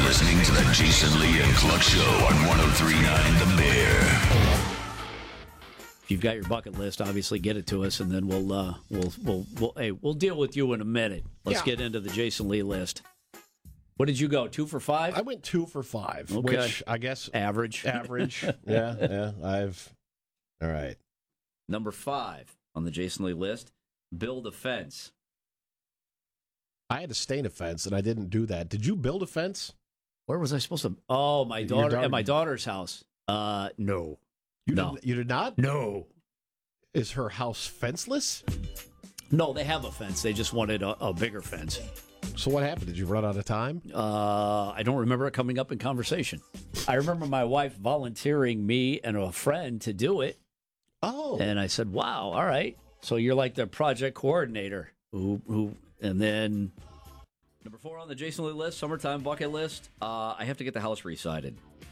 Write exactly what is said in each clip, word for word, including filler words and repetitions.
listening to the Jason Lee and Cluck Show on one oh three point nine The Bear. If you've got your bucket list, obviously get it to us, and then we'll uh, we'll we'll we'll hey we'll deal with you in a minute. Let's Yeah. get into the Jason Lee list. What did you go? Two for five? I went two for five, Okay. which I guess Average. average. yeah, yeah. I've all right. Number five on the Jason Lee list: build a fence. I had to stain a fence, and I didn't do that. Did you build a fence? Where was I supposed to? Oh, my Your daughter daughter- at my daughter's house. Uh, no, You No. did, you did not. no, Is her house fenceless? no. They have a fence. They just wanted a, a bigger fence. So what happened? Did you run out of time? Uh, I don't remember it coming up in conversation. I remember my wife volunteering me and a friend to do it. Oh, And I said, "Wow, all right. So you're like the project coordinator." Who, who, and then number four on the Jason Lee list, summertime bucket list. Uh, I have to get the house resided.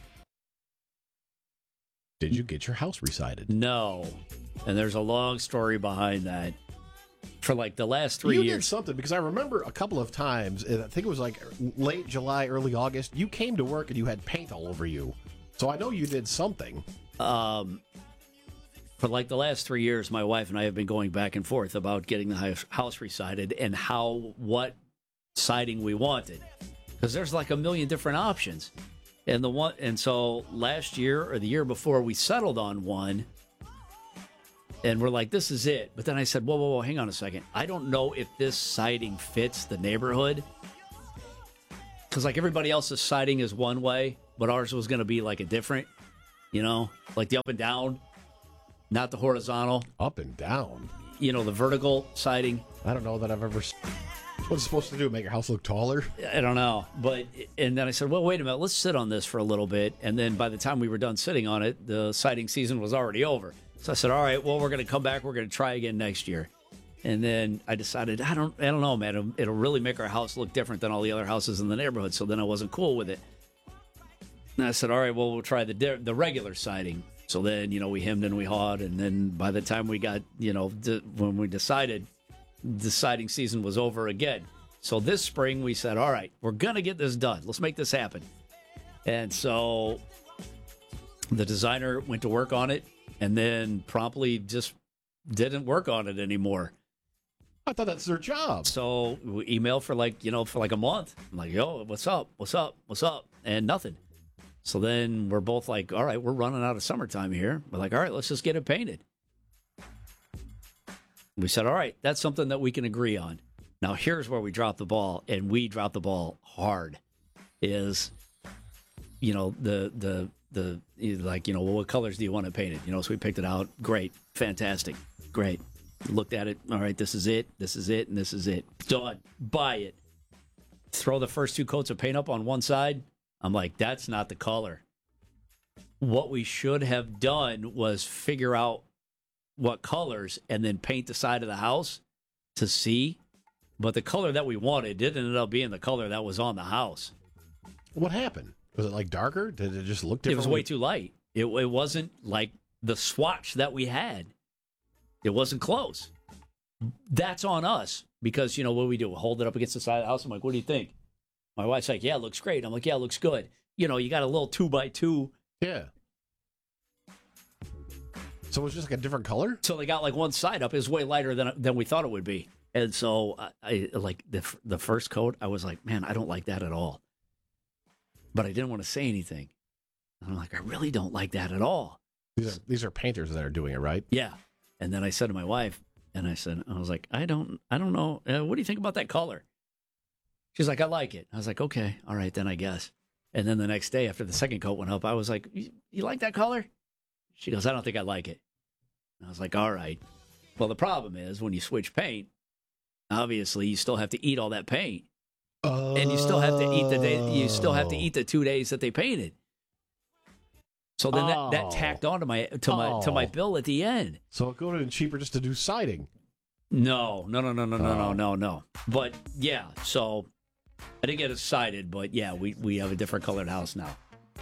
did you get your house resided? No, and there's a long story behind that. For like the last three you did years, something because I remember a couple of times. and I think it was like late July, early August. You came to work and you had paint all over you. So I know you did something. um, for like the last three years, my wife and I have been going back and forth about getting the house, house resided and how what siding we wanted, because there's like a million different options. And the one, and so last year or the year before, we settled on one, and we're like, "This is it." But then I said, "Whoa, whoa, whoa! Hang on a second. I don't know if this siding fits the neighborhood, because like everybody else's siding is one way, but ours was going to be like a different, you know, like the up and down, not the horizontal. Up and down. You know, the vertical siding. I don't know that I've ever. What's it supposed to do? Make your house look taller? I don't know, but and then I said, well, wait a minute, let's sit on this for a little bit. And then by the time we were done sitting on it, the siding season was already over. So I said, all right, well, we're going to come back. We're going to try again next year. And then I decided, I don't, I don't know, man. It'll, it'll really make our house look different than all the other houses in the neighborhood. So then I wasn't cool with it. And I said, all right, well, we'll try the di- the regular siding. So then, you know, we hemmed and we hawed, and then by the time we got, you know, d- when we decided, the siding season was over again. So this spring we said, all right, we're going to get this done. Let's make this happen. And so the designer went to work on it and then promptly just didn't work on it anymore. I thought that's their job. So we emailed for like, you know, for like a month. I'm like, yo, what's up? What's up? What's up? And nothing. So then we're both like, all right, we're running out of summertime here. We're like, all right, let's just get it painted. We said, all right, that's something that we can agree on. Now, here's where we dropped the ball, and we dropped the ball hard, is, you know, the, the, the, like, you know, well, what colors do you want it painted? You know, so we picked it out. Great. Fantastic. Great. Looked at it. All right, this is it. This is it. And this is it. Done. Buy it. Throw the first two coats of paint up on one side. I'm like, that's not the color. What we should have done was figure out what colors and then paint the side of the house to see. But the color that we wanted did end up being the color that was on the house. What happened? Was it like darker? Did it just look different? It was way too light. It, it wasn't like the swatch that we had. It wasn't close. That's on us because, you know, what do we do? Hold it up against the side of the house. I'm like, what do you think? My wife's like, yeah, it looks great. I'm like, yeah, it looks good. You know, you got a little two by two. Yeah. So it was just like a different color? So they got like one side up. It was way lighter than than we thought it would be. And so I, I like the the first coat, I was like, man, I don't like that at all. But I didn't want to say anything. And I'm like, I really don't like that at all. These are these are painters that are doing it, right? Yeah. And then I said to my wife, and I said, I was like, I don't, I don't know. Uh, what do you think about that color? She's like, I like it. I was like, okay, all right, then I guess. And then the next day after the second coat went up, I was like, you, you like that color? She goes, I don't think I like it. And I was like, all right. Well, the problem is when you switch paint, obviously you still have to eat all that paint. Oh. And you still have to eat the day, you still have to eat the two days that they painted. So then oh. that, that tacked on to my to my oh. to my bill at the end. So it would have been cheaper just to do siding. No, no, no, no, no, no, Oh. no, no, no. But yeah, so I didn't get it sided, but yeah, we, we have a different colored house now.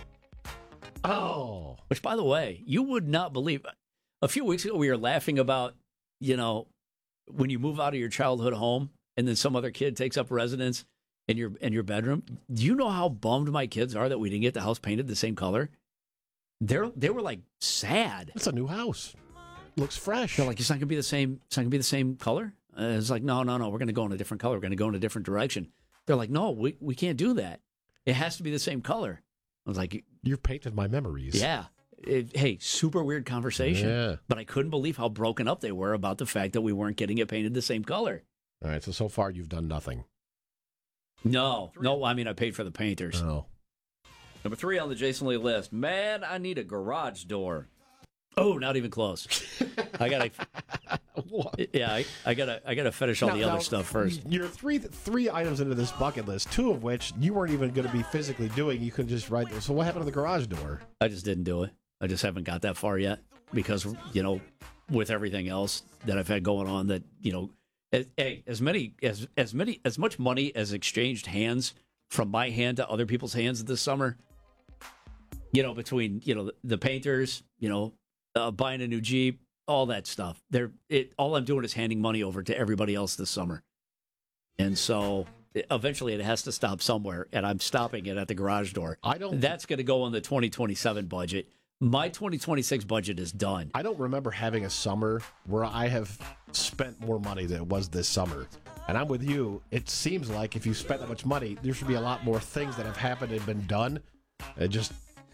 Oh. Which, by the way, you would not believe. A few weeks ago, we were laughing about, you know, when you move out of your childhood home and then some other kid takes up residence in your in your bedroom. Do you know how bummed my kids are that we didn't get the house painted the same color? They're they were like sad. It's a new house. Looks fresh. They're like, it's not gonna be the same. It's not gonna be the same color. Uh, it's like, no, no, no. We're gonna go in a different color. We're gonna go in a different direction. They're like, no, we we can't do that. It has to be the same color. I was like, you've painted my memories. Yeah. It, hey, super weird conversation. Yeah. But I couldn't believe how broken up they were about the fact that we weren't getting it painted the same color. All right. So so far you've done nothing. No, no. I mean, I paid for the painters. Oh. Number three on the Jason Lee list. Man, I need a garage door. Oh, not even close. I gotta. yeah, I, I gotta. I gotta finish all now, the other now, stuff first. You're three three items into this bucket list, two of which you weren't even going to be physically doing. You could just write. So what happened to the garage door? I just didn't do it. I just haven't got that far yet because you know, with everything else that I've had going on, that you know, as, hey, as many as as many as much money as exchanged hands from my hand to other people's hands this summer. You know, between you know the, the painters, you know. Uh, buying a new Jeep, all that stuff. They're, it, all I'm doing is handing money over to everybody else this summer. And so it, eventually it has to stop somewhere, and I'm stopping it at the garage door. I don't. That's going to go on the twenty twenty-seven budget. My twenty twenty-six budget is done. I don't remember having a summer where I have spent more money than it was this summer. And I'm with you. It seems like if you spent that much money, there should be a lot more things that have happened and been done. It just...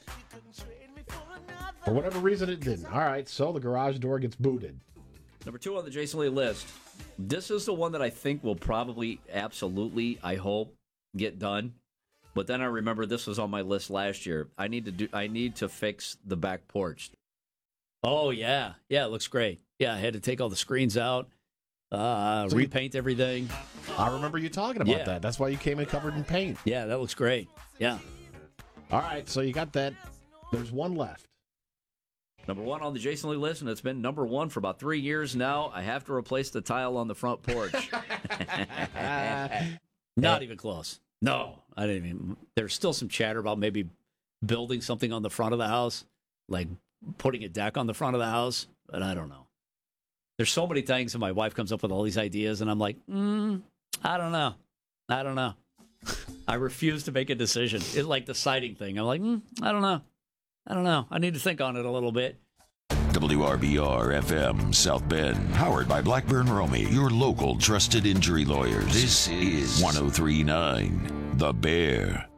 For whatever reason, it didn't. All right, so the garage door gets booted. Number two on the Jason Lee list. This is the one that I think will probably, absolutely, I hope, get done. But then I remember this was on my list last year. I need to do. I need to fix the back porch. Oh yeah, yeah, it looks great. Yeah, I had to take all the screens out, uh, so repaint you, everything. I remember you talking about yeah. that. That's why you came in covered in paint. Yeah, that looks great. Yeah. All right, so you got that. There's one left. Number one on the Jason Lee list, and it's been number one for about three years now. I have to replace the tile on the front porch. Not even close. No, I didn't even. There's still some chatter about maybe building something on the front of the house, like putting a deck on the front of the house, but I don't know. There's so many things, and my wife comes up with all these ideas, and I'm like, mm, I don't know. I don't know. I refuse to make a decision. It's like the siding thing. I'm like, mm, I don't know. I don't know. I need to think on it a little bit. W R B R F M South Bend, powered by Blackburn Romey, your local trusted injury lawyers. This is one oh three point nine The Bear.